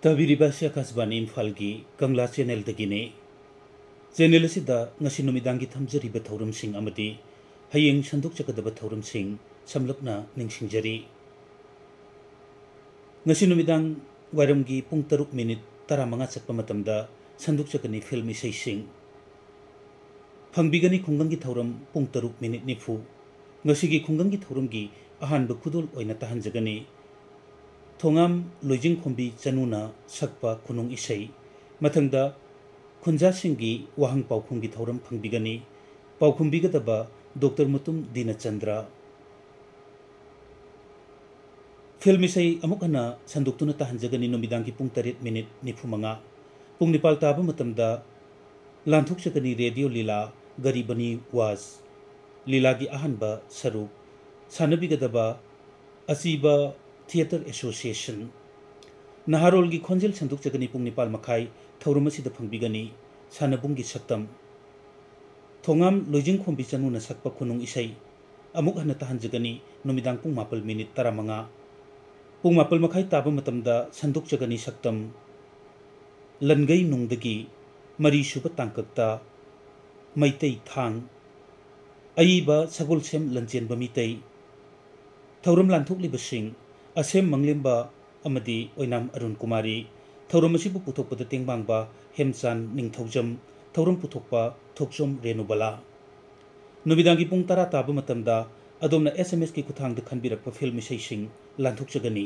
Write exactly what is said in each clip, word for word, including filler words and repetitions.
ꯇꯥꯕꯤꯔꯤꯕ ꯑꯁꯤ ꯑꯀꯥꯁꯕꯥꯅꯤ ꯏꯝꯐꯥꯜꯒꯤ ꯀꯪꯂꯥ ꯆꯦꯅꯦꯜ ꯑꯁꯤꯗ ꯆꯦꯅꯦꯜ ꯑꯁꯤꯗ ꯉꯁꯤ ꯅꯨꯃꯤꯗꯥꯡꯒꯤ ꯊꯝꯖꯔꯤꯕ ꯊꯧꯔꯝꯁꯤꯡ ꯑꯃꯗꯤ ꯍꯌꯦꯡ ꯁꯟꯗꯣꯛꯆꯒꯗꯕ ꯊꯧꯔꯝꯁꯤꯡ ꯁꯝꯂꯞꯅ ꯅꯤꯡꯁꯤꯡꯖꯔꯤ꯫ ꯉꯁꯤ ꯅꯨꯃꯤꯗꯥꯡ ꯋꯥꯏꯔꯝꯒꯤ ꯄꯨꯡ ꯇꯔꯨꯛ ꯃꯤꯅꯤꯠ ꯇꯔꯥꯃꯉꯥ ꯆꯠꯄ ꯃꯇꯝꯗ ꯁꯟꯗꯣꯛꯆꯒꯅꯤ ꯐꯤꯜꯝ ꯏꯁꯩꯁꯤꯡ꯫ ꯐꯪꯕꯤꯒꯅꯤ ꯈꯨꯡꯒꯪꯒꯤ ꯊꯧꯔꯝ ꯄꯨꯡ ꯇꯔꯨꯛ ꯃꯤꯅꯤꯠ ꯅꯤꯐꯨ꯫ ꯉꯁꯤꯒꯤ ꯈꯨꯡꯒꯪꯒꯤ ꯊꯧꯔꯝꯒꯤ ꯑꯍꯥꯟꯕ ꯈꯨꯗꯣꯜ ꯑꯣꯏꯅ ꯇꯥꯍꯟꯖꯒꯅꯤ ꯊꯣꯉꯥꯝ ꯂꯣꯏꯖꯤꯡꯈꯣꯝꯕꯤ ꯆꯅꯨꯅ ꯁꯛꯄ ꯈꯨꯅꯨꯡ ꯏꯁꯩ꯫ ꯃꯊꯪꯗ ꯈꯨꯟꯖꯥꯁꯤꯡꯒꯤ ꯋꯥꯍꯪ ꯄꯥꯎꯈꯨꯝꯒꯤ ꯊꯧꯔꯝ ꯐꯪꯕꯤꯒꯅꯤ ꯄꯥꯎꯈꯨꯝꯕꯤꯒꯗꯕ ꯗꯣꯛꯇꯔ ꯃꯨꯇꯨꯝ ꯗꯤꯅꯆꯟꯗ꯭ꯔ꯫ ꯐꯤल्म इसे अमुक हना संदुक्तुना ताहंजगनी नुमिदांगी पुंग तरेट मिनिट निफु मंगा। पुंग निपाल ताबा मतमदा लांथोकचगनी रेडियो लीला गरीबनी वाज। लीला की अहनबा सरुक सानबिगदबा असीबा थिएटर एसोसिएशन। नहारोल की खोंजेल संदुक्चगनी पुंग निपाल मखाई थौरमसिद फंगबिगनी सानबुंगी सक्तम। थोंगाम लोइजिंखोंबी चनुना सक्पा खुनुंग इसै अमुक हना ताहंजगनी नुमिदांग पुंग मापल मिनिट तरामंगा। पुंग मापल मखाई ताबा मतमदा संदुक्चगनी सक्तम लनगई नुंगदगी मरीसुब तांककता मैतै थांग अईबा सगोलसेम लंचेनबा मितै। थौरम लांथोकलिबसिंग असेम मंगलेम्बा अमदी ओइनाम अरुण कुमारी। थौरम असिबु पुथोकपदा तेंबांगबा हेमचान निंगथौजम। थौरम पुथोकपा थोकचोम रेणुबला। नुमिदांगी पुंग तरा ताबा मतमदा अदोमना एसएमएस की खुथांगदा खनबिरकपा फिल्म इसैसिंग लांथोकचगनी।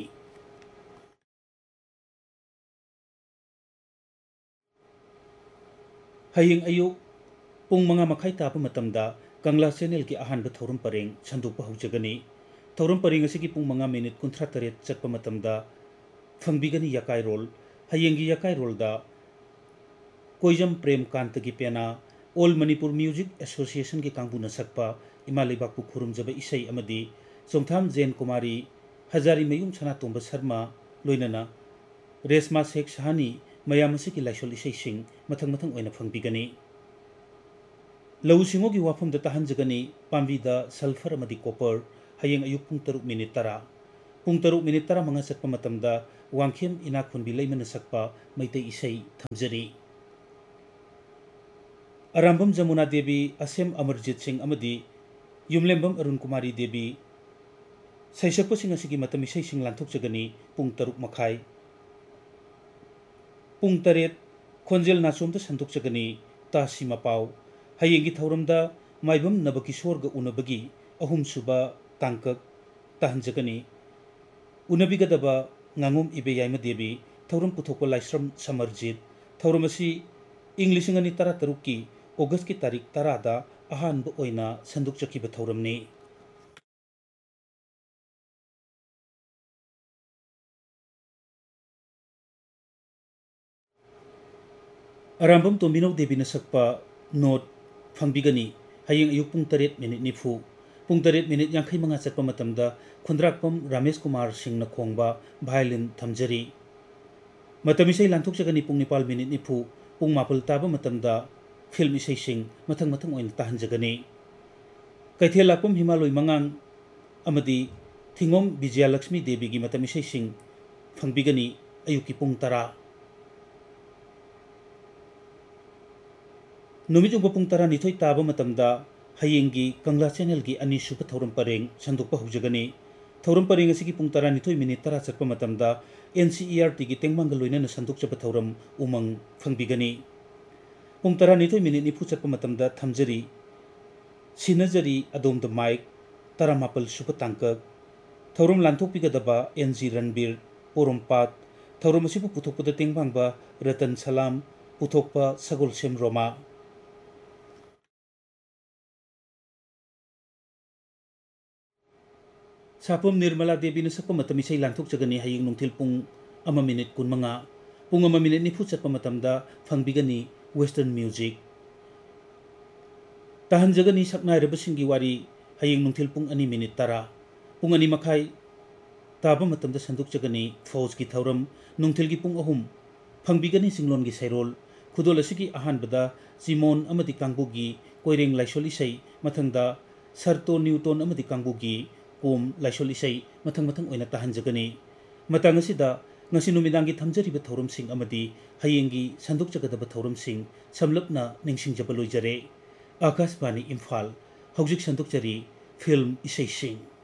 हयेंग अयुक पुंग मंगा मखाई ताबा मतमदा कंगला चैनल की अहानबा थौरम परेंग संदोकपा हौजगनी। थौरम परेंग असिगी पुंग मंगा मिनिट कुंथ्रा तरेट चटपा मतमदा फंगबिगनी यकाई रोल। हयेंगी यकाई रोलदा कोइजम प्रेमकांत की पेना ऑल मणिपुर म्यूजिक एसोसिएशन की कांगबुना सकपा इमा लेबाकपु खुरुमजबा इसै अमदी चोंगथाम जैन कुमारी हजारीमयूम सनातोंबा शर्मा लोइनना रेशमा शेख साहानी मयाम असिगी लाइसोल इसैसिंग मथंग मथंग ओइना फंगबिगनी। लौ सिंगोगी वाफमदा ताहंजगनी पांबीदा सल्फर अमदी कॉपर हयेंग अयुक पुंग तरुक मिनिट तरा। पुंग तरुक मिनिट तरा मंगा चटपा मतमदा वांखेम इनाखुनबी लैमना सकपा मैतै इसै थमजरी। अरामबम जमुना देवी असेम अमरजीत सिंह अमदी युमलेम्बम अरुण कुमारी देवी सैसक्पसिंग असिगी मतम इसैसिंग लांथोकचगनी पुंग तरुक मखाई। पुंग तरेट खोंजेल नाचोमदा संदोकचगनी तासी मपाव। हयेंगी थौरमदा माइबम नबकिशोरगा उनबगी अहुमसुबा तांकक ताहंजगनी। उनबिगदबा nganगुम इबेयाइमा देवी थौरम पुथोकपा लाइस्रम समरजीत। थौरम असि इंग लिसिंग अनि तरा तरुक की अगस्त की तारीख तरादा अहानबा ओइना संदोकचखिबा थौरमनी। अरामबम तोमिनौ देवी सकपा नोट फंगबिगनी हयेंग अयुक पुंग तरेट मिनिट निफु। पुंग तरेट मिनिट यांखै मंगा चटपा मतमदा खुंद्राकपम रमेश कुमार सिंह खोंगबा भायलिन थमजरी। मतम इसै लांथोकचगनी पुंग निपाल मिनिट निफु। पुंग मापल ताबा मतमदा फिल्म इसैसिंग मथंग मथंग ओइना ताहंजगनी। कैथेल लाकपम हिमालय मंगांग अमदी थिंगोम विजयलक्ष्मी देवी की मतम इसैसिंग फंगबिगनी अयुकी पुंग तरा। नुमिजुंग पुंग तरा निथोई ताबा मतमदा हयेंगी कंगला चैनल की अनीसुब थौरम परेंग संदोकपा हौजगनी। थौरम परेंग असिगी पुंग तरा निथोई मिनिट तरा चटपा मतमदा एनसीईआरटी की तेंगमांग लोइनना संदोकचबा थौरम उमंग फंगबिगनी। पुंग तरा निथोई मिनिट निफु चटपा मतमदा थमजरी सिनजरी अदोम द माइक तरा मापल सुब तांकक। थौरम लांथोकपिगदबा एनजी रणबीर पोरोमपात। थौरम असिबु पुथोकपदा तेंगमांगबा रतन सलाम पुथोकपा सगोलसेम रोमा। सापम निर्मला देवी सकपा मतम इसै लांथोकचगनी हयेंग नुंथिल पुंग अमा मिनिट कुनमंगा। पुंग अमा मिनिट निफु चटपा मतमदा फंगबिगनी वेस्टर्न म्यूजिक। ताहंजगनी सकनायरबसिंगी वारी हयेंग नुंथिल पुंग अनि मिनिट तरा। पुंग अनि मखाई ताबा मतमदा संदोकचगनी फौज की थौरम नुंथिल की पुंग अहुम फंगबिगनी सिंगलोन की सैरोल। खुदोल असिगी अहानबदा चिमोन अमदी कांगबुगी कोइरेंग लाइसोल इसै मथंगदा सरतो न्यूटन अमदी कांगबुगी कोम लाइसोल इसै मथंग मथंग ओइना ताहंजगनी। Matang असिदा ngasi numidangi thamjariba thauramsing amadi hayengi sandokjagadaba thauramsing samlapna ningsingjaba loijare. Akashbani Imphal, hojik sandokjari film isai sing.